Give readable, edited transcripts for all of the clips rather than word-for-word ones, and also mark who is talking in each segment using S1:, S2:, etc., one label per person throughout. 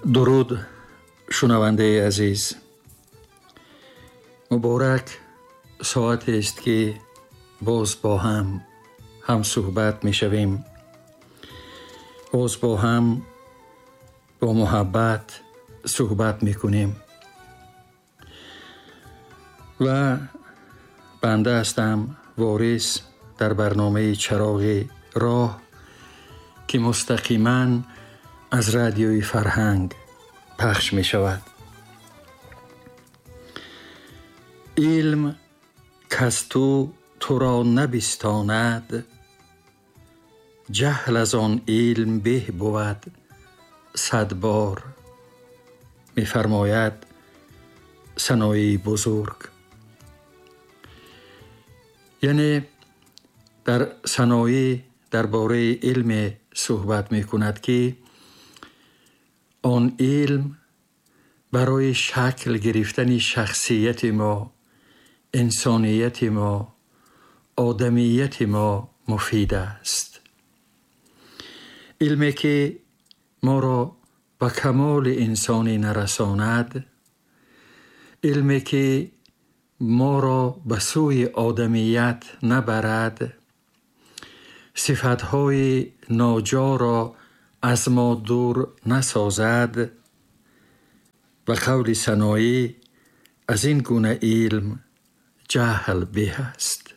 S1: درود شنونده عزیز، مبارک ساعتی است که باز با هم صحبت می شویم. باز با هم با محبت صحبت می کنیم و بنده هستم وارث در برنامه چراغ راه که مستقیما از رادیوی فرهنگ پخش می شود. علم کز تو را نبستاند، جهل از آن علم به بود 100 بار، می فرماید سنایی بزرگ. یعنی در سنایی درباره علم صحبت می کند که آن علم برای شکل گرفتن شخصیت ما، انسانیت ما، آدمیت ما مفید است. علمی که ما را به کمال انسانی نرساند، علمی که ما را به سوی آدمیت نبرد، صفتهای ناجا را از ما دور نسازد و قول سنایی از این گونه علم جهل به است.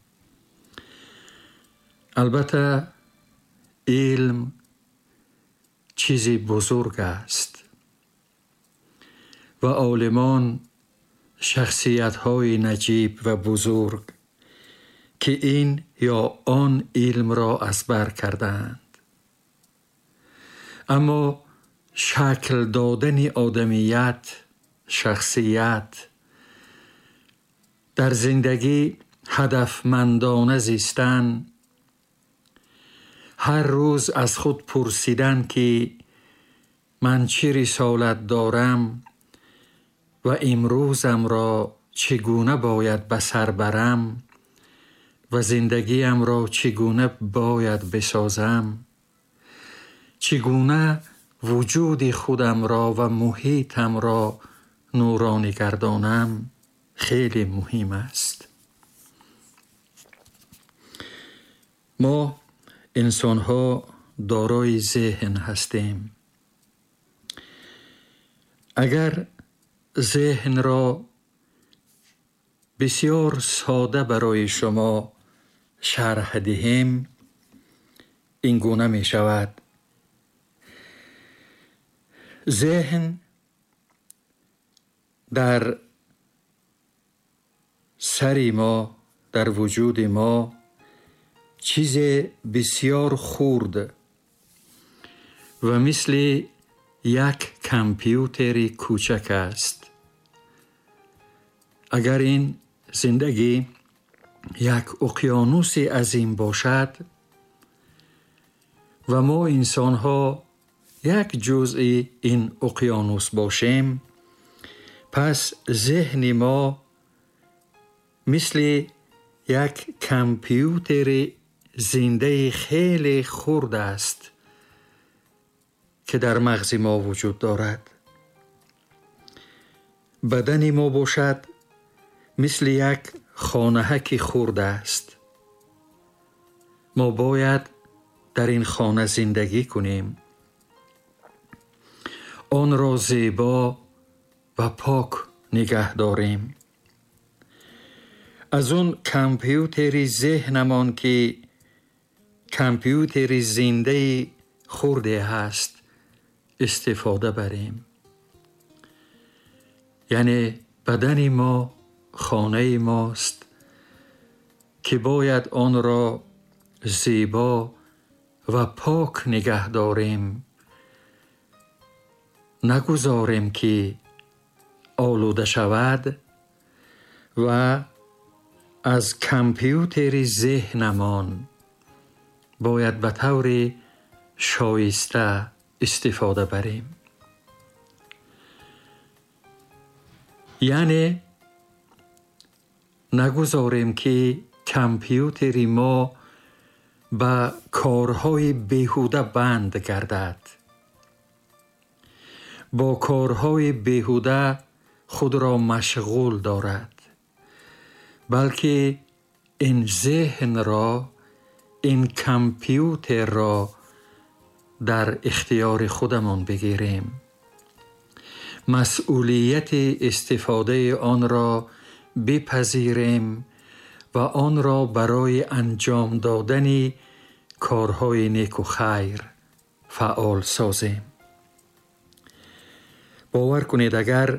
S1: البته علم چیزی بزرگ است و عالمان شخصیت‌های نجیب و بزرگ که این یا آن علم را از بر کردند. اما شکل دادن آدمیت، شخصیت، در زندگی هدفمندانه زیستن، هر روز از خود پرسیدن که من چه رسالت دارم و امروزم را چگونه باید به سر برم و زندگیم را چگونه باید بسازم، چگونه وجود خودم را و محیطم را نورانی گردانم، خیلی مهم است. ما انسان ها دارای ذهن هستیم. اگر ذهن را بسیار ساده برای شما شرح دهیم، این گونه می شود. ذهن در سر ما، در وجود ما، چیز بسیار خرد و مثل یک کامپیوتر کوچک است. اگر این زندگی یک اقیانوس عظیم باشد و ما انسان ها یک جزء این اقیانوس باشیم، پس ذهن ما مثل یک کامپیوتر زنده خیلی خرد است که در مغز ما وجود دارد. بدن ما باشد مثل یک خانه‌ک خرد است. ما باید در این خانه زندگی کنیم، آن را زیبا و پاک نگه داریم. از اون کامپیوتر ذهنمان که کامپیوتر زنده خرده هست استفاده بریم. یعنی بدن ما خانه ماست که باید آن را زیبا و پاک نگه داریم، نگذاریم که آلوده شود و از کامپیوتر ذهنمان باید به طور شایسته استفاده بریم. یعنی نگذاریم که کامپیوتر ما به کارهای بیهوده بند گردد. با کارهای بیهوده خود را مشغول دارد، بلکه این ذهن را، این کامپیوتر را در اختیار خودمان بگیریم. مسئولیت استفاده آن را بپذیریم و آن را برای انجام دادن کارهای نیک و خیر فعال سازیم. باور کنید اگر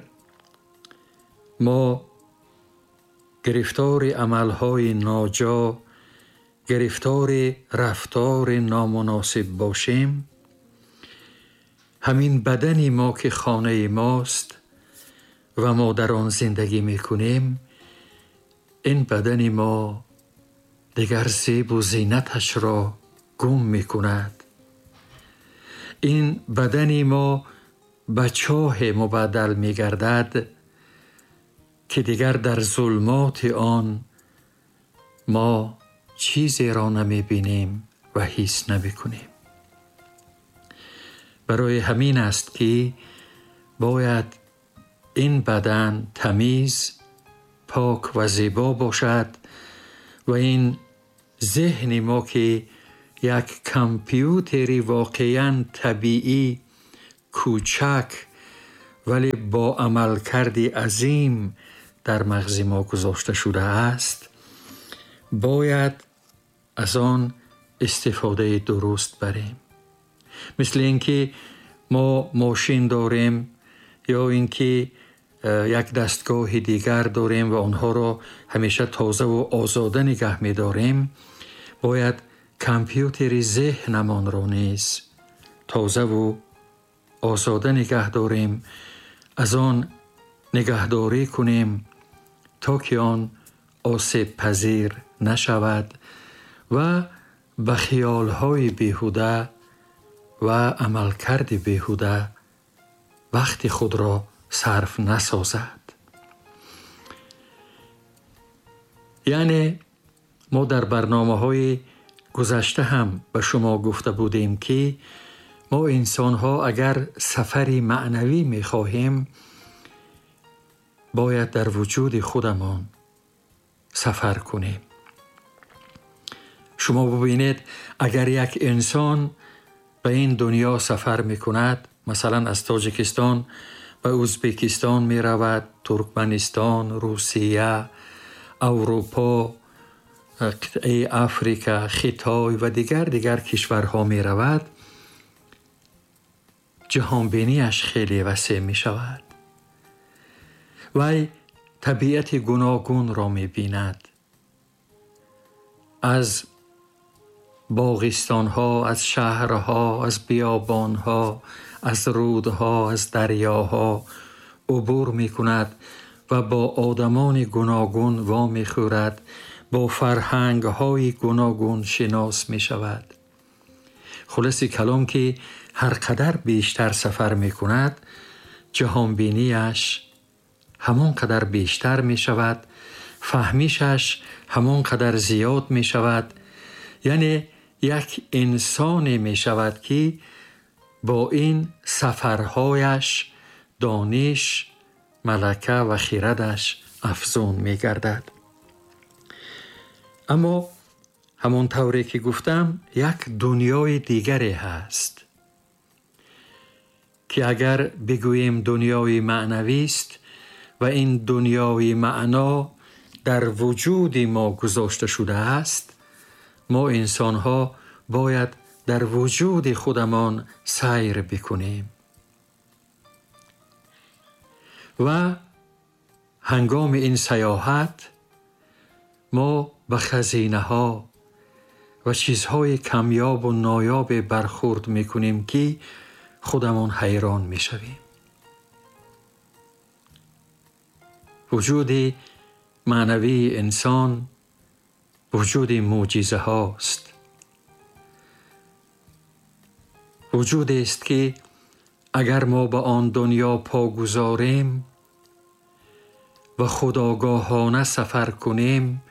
S1: ما گرفتار عملهای ناجا، گرفتار رفتار نامناسب باشیم، همین بدن ما که خانه ماست و ما در آن زندگی میکنیم، این بدن ما دیگر زیب و زینتش را گم میکند. این بدن ما به چاه مبدل میگردد که دیگر در ظلمات آن ما چیزی را نمیبینیم و حس نمیکنیم. برای همین است که باید این بدن تمیز، پاک و زیبا باشد و این ذهن ما که یک کامپیوتری واقعاً طبیعی، کوچک ولی با عملکرد عظیم در مغز ما گذاشته شده است، باید از آن استفاده درست بریم. مثل اینکه ما ماشین داریم یا اینکه یک دستگاه دیگر داریم و آنها را همیشه تازه و آزاده نگه می داریم، باید کامپیوتر ذهنمان را نیز تازه و آزاده نگه داریم، از آن نگهداری کنیم تا که آن آسیب پذیر نشود و به خیالهای بیهوده و عملکرد بیهوده وقت خود را صرف نسازد. یعنی ما در برنامه‌های گذشته هم به شما گفته بودیم که ما انسان‌ها اگر سفری معنوی می‌خواهیم، باید در وجود خودمان سفر کنیم. شما ببینید اگر یک انسان به این دنیا سفر می‌کند، مثلا از تاجیکستان به ازبکستان می‌رود، ترکمنستان، روسیه، اروپا، قطعه افریقا، خیتای و دیگر کشورها می‌رود، جهانبینیش خیلی وسیع می‌شود. وی طبیعت گوناگون را می‌بیند، از باغستان‌ها، از شهرها، از بیابان‌ها، از رودها، از دریاها عبور می‌کند و با آدمان گوناگون وا می‌خورد، با فرهنگ‌های گوناگون شناس می‌شود. خلاص کلام که هر قدر بیشتر سفر می‌کند، جهانبینیش همون قدر بیشتر می‌شود، فهمیشش همون قدر زیاد می‌شود. یعنی یک انسان می‌شود که با این سفرهایش دانش، ملکه و خردش افزون می‌گردد. اما همون طوری که گفتم، یک دنیای دیگری هست که اگر بگوییم دنیای معنوی است و این دنیای معنا در وجود ما گذاشته شده است، ما انسان‌ها باید در وجود خودمان سیر بکنیم و هنگام این سیاحت ما به خزینه‌ها و چیزهای کمیاب و نایاب برخورد میکنیم که خودمان حیران میشویم. وجود معنوی انسان وجود معجزه هاست. وجود است که اگر ما به آن دنیا پا گذاریم و خودآگاهانه سفر کنیم،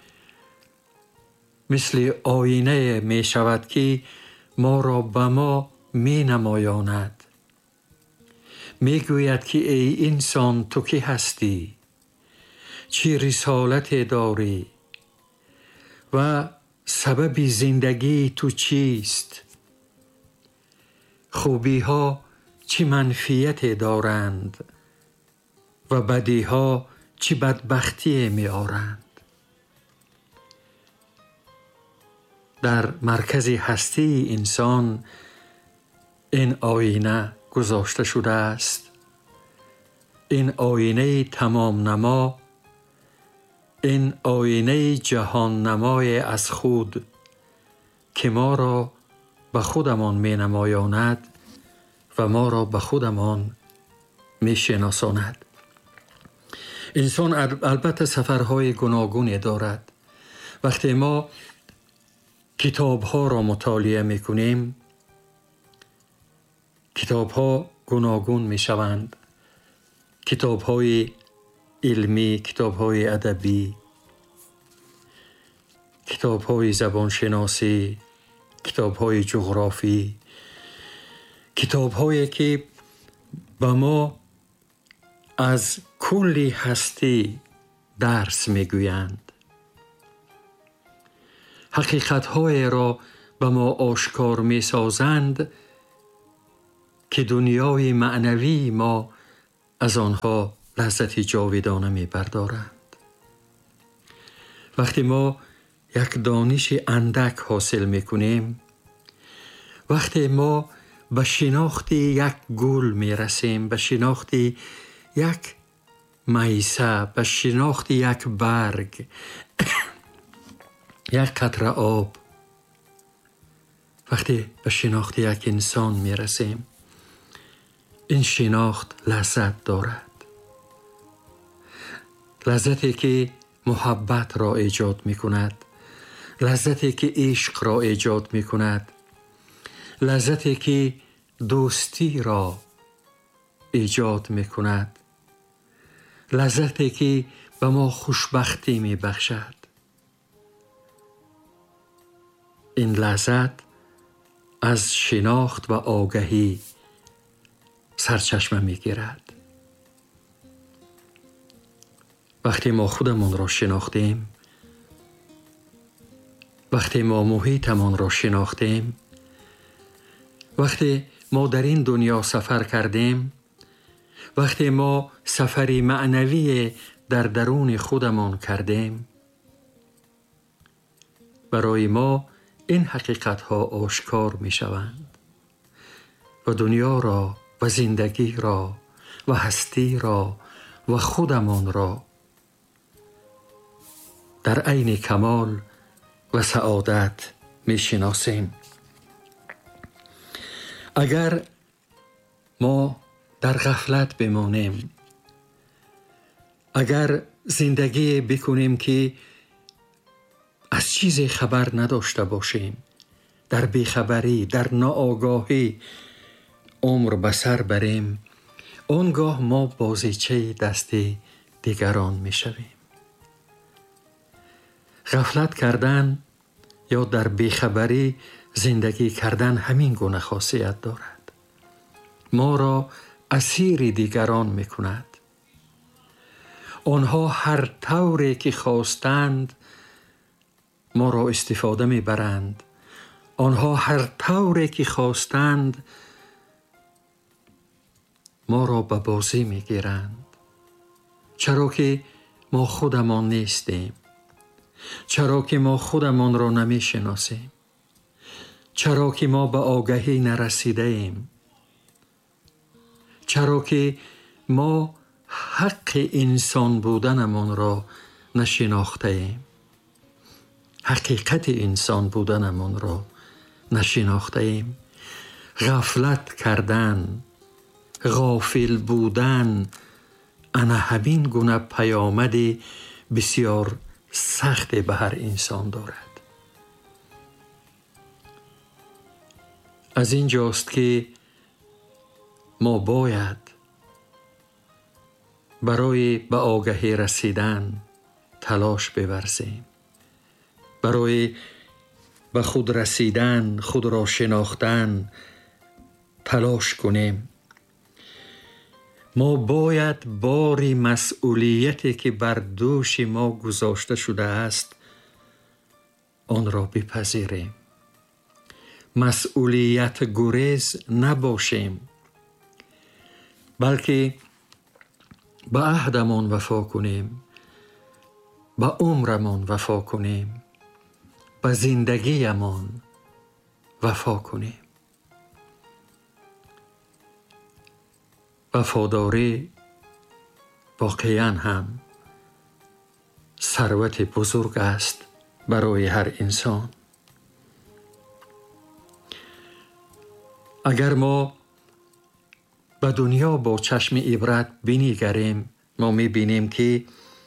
S1: مثل آینه می شود که ما را به ما می نمایاند. میگوید که ای انسان تو کی هستی؟ چی رسالت داری؟ و سبب زندگی تو چیست؟ خوبی ها چی منفیت دارند و بدی ها چی بدبختی می آرند؟ در مرکز هستی انسان این آینه گذاشته شده است. این آینه تمام نما، این آینه جهان نمای از خود که ما را به خودمان می نمایاند و ما را به خودمان می شناساند. انسان البته سفرهای گوناگونی دارد. وقتی ما کتابها را مطالعه می کنیم، کتابها گوناگون می شوند. کتابهای علمی، کتابهای ادبی، کتابهای زبانشناسی، کتابهای جغرافی، کتابهایی که به ما از کلی هستی درس میگویند. حقیقت‌های را به ما آشکار می‌سازند که دنیای معنوی ما از آنها لذت جاودانه می‌بردارند. وقتی ما یک دانش اندک حاصل می‌کنیم، وقتی ما به شناخت یک گل می‌رسیم، به شناخت یک میسه، به شناخت یک برگ، یک قطره آب، وقتی به شناخت یک انسان می‌رسیم، این شناخت لذت دارد. لذتی که محبت را ایجاد می‌کند، لذتی که عشق را ایجاد می‌کند، لذتی که دوستی را ایجاد می‌کند، لذتی که به ما خوشبختی می‌بخشد. این لذت از شناخت و آگاهی سرچشمه می‌گیرد. وقتی ما خودمان را شناختیم، وقتی ما محیطمان را شناختیم، وقتی ما در این دنیا سفر کردیم، وقتی ما سفری معنوی در درون خودمان کردیم، برای ما این حقیقت‌ها آشکار می‌شوند و دنیا را و زندگی را و هستی را و خودمان را در عین کمال و سعادت می‌شناسیم. اگر ما در غفلت بمانیم، اگر زندگی بکنیم که از چیزی خبر نداشته باشیم، در بیخبری، در ناآگاهی عمر به سر بریم، آنگاه ما بازیچه دست دیگران می شویم. غفلت کردن یا در بیخبری زندگی کردن همین گونه خاصیت دارد. ما را اسیر دیگران می کند. آنها هر طوری که خواستند ما را استفاده می برند. آنها هر طوری که خواستند ما را به بازی می گیرند. چرا که ما خودمان نیستیم. چرا که ما خودمان را نمی شناسیم. چرا که ما به آگاهی نرسیده ایم. چرا که ما حق انسان بودنمان را نشناخته ایم. حقیقت انسان بودنمان را نشناخته ایم. غفلت کردن، غافل بودن، انا همین گونه پیامد بسیار سخت به هر انسان دارد. از این جاست که ما باید برای به آگاهی رسیدن تلاش بورزیم. برای به خود رسیدن، خود را شناختن تلاش کنیم. ما باید باری مسئولیتی که بر دوش ما گذاشته شده است آن را بپذیریم. مسئولیت گریز نباشیم، بلکه به عهدمان وفا کنیم، به عمرمان وفا کنیم، به زندگیمان وفا کنیم. وفاداری واقعاً هم ثروت بزرگ است برای هر انسان. اگر ما به دنیا با چشم عبرت بنگریم، ما می‌بینیم که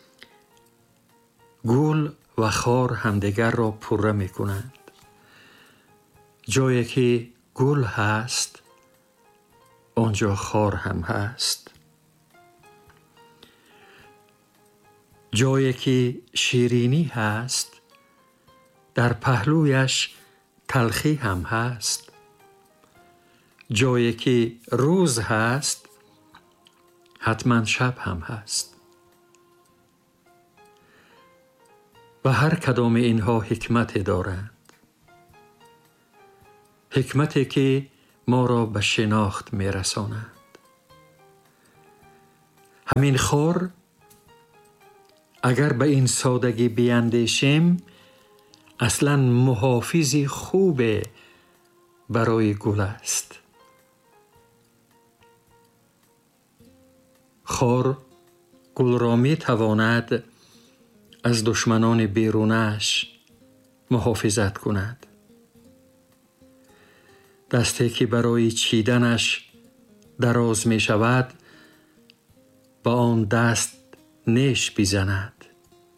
S1: گل و خار همدیگر را پره می‌کنند. جایی که گل هست آنجا خار هم هست. جایی که شیرینی هست در پهلویش تلخی هم هست. جایی که روز هست حتما شب هم هست. و هر کدام اینها حکمت دارند. حکمتی که ما را به شناخت می رساند. همین خار اگر به این سادگی بیندیشیم اصلا محافظی خوب برای گل است. خار گل را می تواند از دشمنان بیرونش محافظت کند. دستی که برای چیدنش دراز می شود با آن دست نیش بزند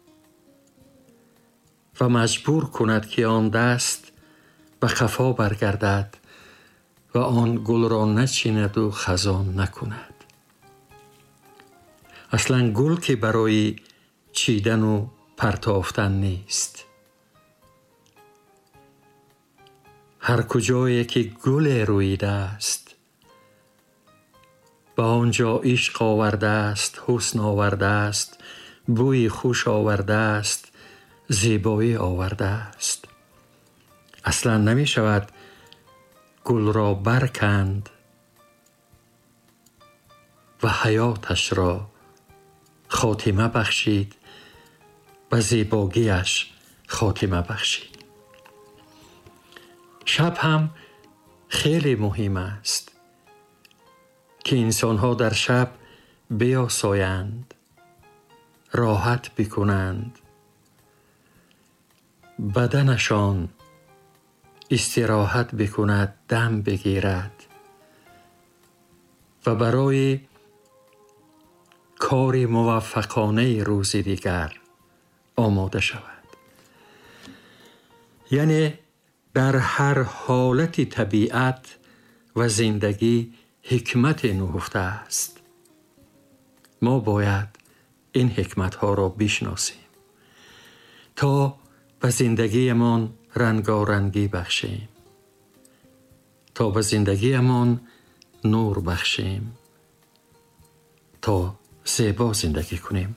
S1: و مجبور کند که آن دست به قفا برگردد و آن گل را نچیند و خزان نکند. اصلا گل که برای چیدن و پرتافتن نیست. هر کجایی که گل رویده است به آنجا عشق آورده است، حسن آورده است، بوی خوش آورده است، زیبایی آورده است. اصلا نمی شود گل را برکند و حیاتش را خاتمه بخشید، به زیباییش خاتمه بخشید. شب هم خیلی مهم است که انسان‌ها در شب بیاسایند، راحت بکنند، بدنشان استراحت بکند، دم بگیرد و برای کار موفقانه روز دیگر آماده شود. یعنی در هر حالت طبیعت و زندگی حکمت نهفته است. ما باید این حکمت ها را بشناسیم تا به زندگیمان رنگارنگی بخشیم، تا به زندگیمان نور بخشیم، تا زیبا زندگی کنیم.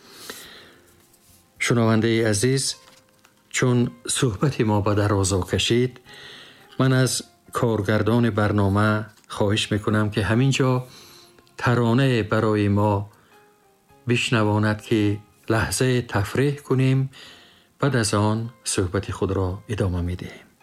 S1: شنونده عزیز، چون صحبت ما به درازا کشید، من از کارگردان برنامه خواهش میکنم که همینجا ترانه برای ما بشنواند که لحظه تفریح کنیم، بعد از آن صحبت خود را ادامه میدهیم.